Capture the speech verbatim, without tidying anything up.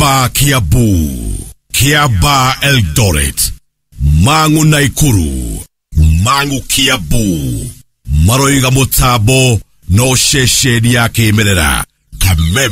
Kiaba Kiabu, Kiaba Eldoret, Mangu Naikuru, Mangu Kiabu, Maroiga Mutabo, no sheshe ya kimerera, Kameme.